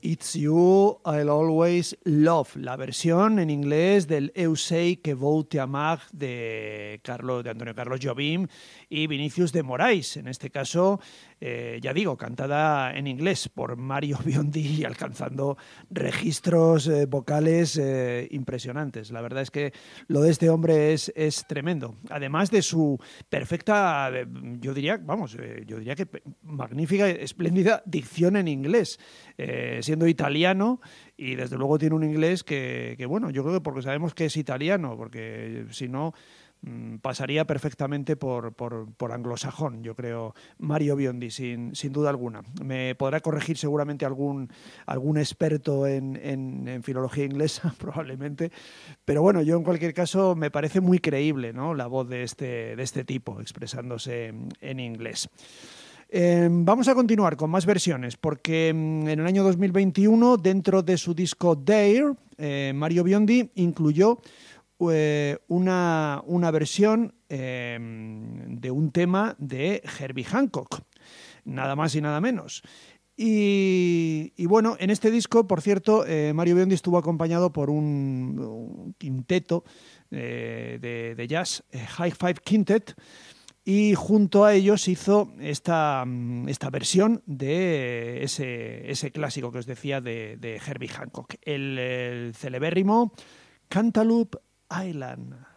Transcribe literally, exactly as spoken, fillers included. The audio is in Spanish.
It's You, I'll Always Love, la versión en inglés del Eu sei que vou te amar de, Carlos, de Antonio Carlos Jobim y Vinicius de Moraes, en este caso, eh, ya digo, cantada en inglés por Mario Biondi y alcanzando registros eh, vocales eh, impresionantes. La verdad es que lo de este hombre es, es tremendo. Además de su perfecta, yo diría, vamos, eh, yo diría que magnífica, espléndida dicción en inglés, eh, siendo italiano, y desde luego tiene un inglés que, que, bueno, yo creo que porque sabemos que es italiano, porque si no pasaría perfectamente por, por, por anglosajón, yo creo, Mario Biondi, sin, sin duda alguna. Me podrá corregir seguramente algún, algún experto en, en, en filología inglesa, probablemente, pero bueno, yo en cualquier caso me parece muy creíble, ¿no?, la voz de este, de este tipo expresándose en, en inglés. Eh, vamos a continuar con más versiones, porque en el año dos mil veintiuno, dentro de su disco Dare, eh, Mario Biondi incluyó Una, una versión eh, de un tema de Herbie Hancock, nada más y nada menos. Y, y bueno, en este disco, por cierto, eh, Mario Biondi estuvo acompañado por un, un quinteto eh, de, de jazz, eh, High Five Quintet, y junto a ellos hizo esta, esta versión de ese, ese clásico que os decía de, de Herbie Hancock, el, el celebérrimo Cantaloupe Island.